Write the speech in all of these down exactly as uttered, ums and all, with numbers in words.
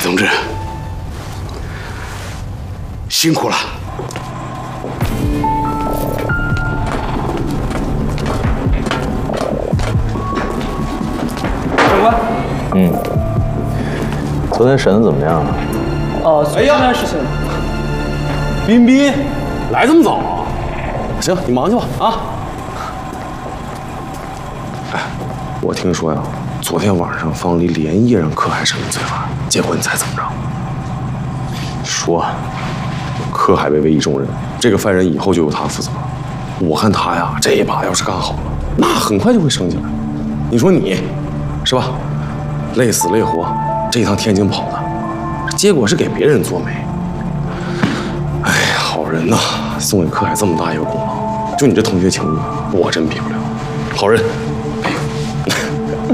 同志，辛苦了。 长官， 嗯，昨天审的怎么样啊？ 哦，昨天的事情。 彬彬，来这么早啊？行，你忙去吧啊。 哎，我听说呀，昨天晚上方离连夜让柯海审问罪犯，结果你猜怎么着？ 说， 柯海被委以重任，这个犯人以后就由他负责。我看他呀，这一把要是干好了，那很快就会升起来。你说你，是吧？累死累活，这一趟天津跑的，结果是给别人做媒。哎呀，好人呐，送给柯海这么大一个功劳，就你这同学情谊，我真比不了。好人，哎呦，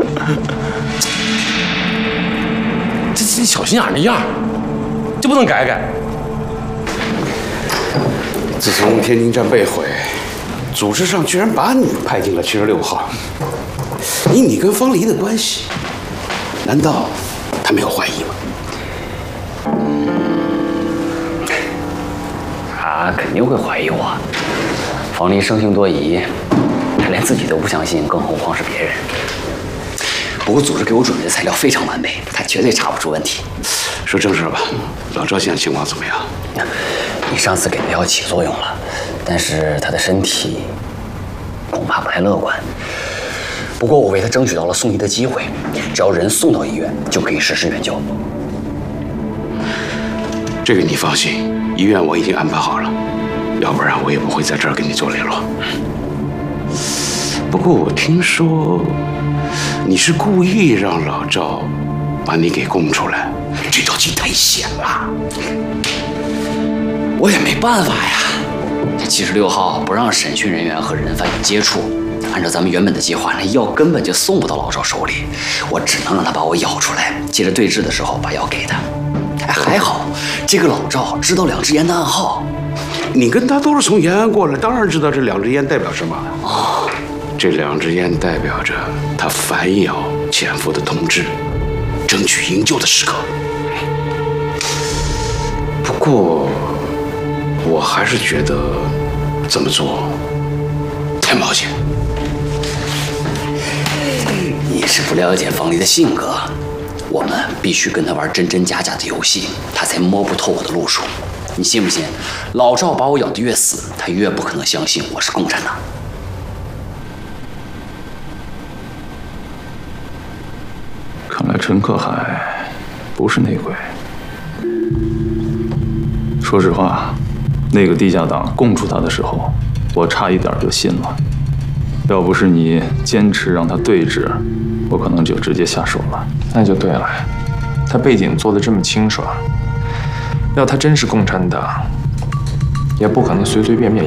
这这小心眼那样，就不能改改？ 自从天津站被毁，组织上居然把你派进了七十六号。以你跟方离的关系，难道他没有怀疑吗？ 他肯定会怀疑我。方离生性多疑，他连自己都不相信，更何况是别人。不过组织给我准备的材料非常完美，他绝对查不出问题。 说正事吧，老赵现在情况怎么样？ 你上次给的药起作用了，但是他的身体恐怕不太乐观。不过我为他争取到了送医的机会，只要人送到医院，就可以实施援救。 这个你放心，医院我已经安排好了，要不然我也不会在这儿跟你做联络。不过我听说你是故意让老赵把你给供出来，这招棋太险了。 我也没办法呀，这七十六号不让审讯人员和人贩有接触。按照咱们原本的计划，那药根本就送不到老赵手里，我只能让他把我咬出来，接着对峙的时候把药给他。哎，还好这个老赵知道两支烟的暗号。 你跟他都是从延安过来，当然知道这两支烟代表什么。 哦， 这两支烟代表着他反咬潜伏的同志，争取营救的时刻。不过，我还是觉得这么做太冒险。 你是不了解方离的性格，我们必须跟他玩真真假假的游戏，他才摸不透我的路数。你信不信？老赵把我咬得越死，他越不可能相信我是共产党。 看来陈克海不是内鬼。说实话，那个地下党供出他的时候，我差一点就信了。要不是你坚持让他对峙，我可能就直接下手了。 那就对了，他背景做得这么清爽，要他真是共产党，也不可能随随便便